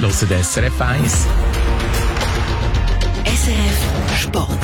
hören SRF 1. SRF Sport.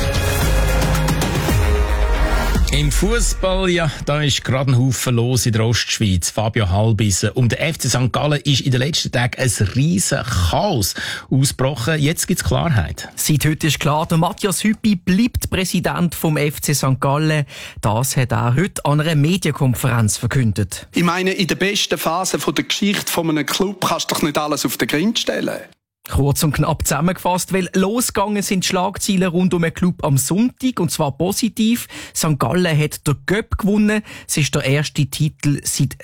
Im Fußball, ja, da ist gerade ein Haufen los in der Ostschweiz. Fabio Halbissen. Um den FC St. Gallen ist in den letzten Tagen ein riesen Chaos ausgebrochen. Jetzt gibt's Klarheit. Seit heute ist klar, der Matthias Hüppi bleibt Präsident vom FC St. Gallen. Das hat er heute an einer Medienkonferenz verkündet. Ich meine, in der besten Phase der Geschichte von einem Club kannst du doch nicht alles auf den Grind stellen. Kurz und knapp zusammengefasst, weil losgegangen sind Schlagzeilen rund um den Club am Sonntag, und zwar positiv. St. Gallen hat den Göpp gewonnen. Es ist der erste Titel seit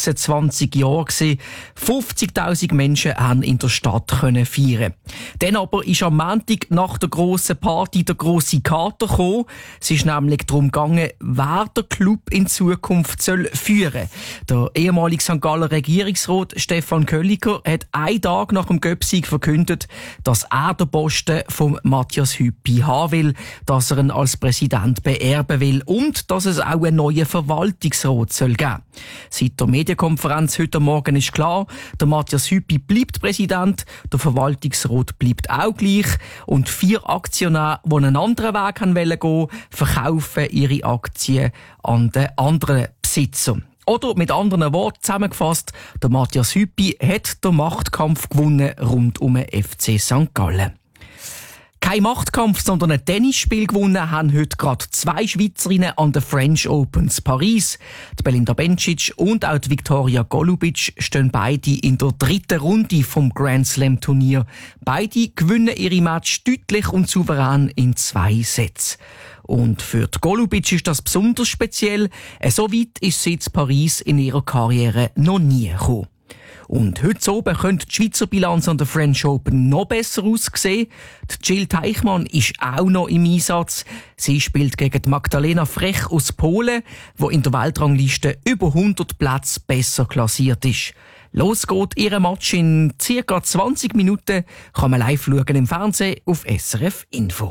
26 Jahren gewesen. 50.000 Menschen haben in der Stadt können feiern. Dann aber ist am Montag nach der grossen Party der grosse Kater gekommen. Es ist nämlich darum gegangen, wer der Club in Zukunft soll führen. Der ehemalige St. Galler Regierungsrat Stefan Kölliker hat einen Tag nach dem Göpp-Sieg verkündet, dass er den Posten von Matthias Hüppi haben will, dass er ihn als Präsident beerben will und dass es auch einen neuen Verwaltungsrat soll geben. Seit der Medienkonferenz heute Morgen ist klar, der Matthias Hüppi bleibt Präsident, der Verwaltungsrat bleibt auch gleich und 4 Aktionäre, die einen anderen Weg gehen wollen, verkaufen ihre Aktien an den anderen Besitzer. Oder mit anderen Worten zusammengefasst, der Matthias Hüppi hat den Machtkampf gewonnen rund um den FC St. Gallen. Kein Machtkampf, sondern ein Tennisspiel gewonnen haben heute gerade 2 Schweizerinnen an den French Opens Paris. Die Belinda Bencic und auch die Viktoria Golubic stehen beide in der 3. Runde vom Grand Slam Turnier. Beide gewinnen ihre Match deutlich und souverän in 2 Sätzen. Und für die Golubic ist das besonders speziell. So weit ist sie in Paris in ihrer Karriere noch nie gekommen. Und heute oben könnte die Schweizer Bilanz an der French Open noch besser aussehen. Die Jill Teichmann ist auch noch im Einsatz. Sie spielt gegen die Magdalena Frech aus Polen, die in der Weltrangliste über 100 Plätze besser klassiert ist. Los geht ihr Match in ca. 20 Minuten. Kann man live schauen im Fernsehen auf SRF Info.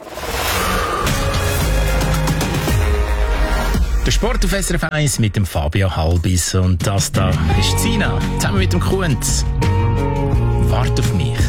Der Sport auf SRF 1 mit dem Fabio Halbissen. Und das da ist Sina, zusammen mit dem Kunz. Wart auf mich.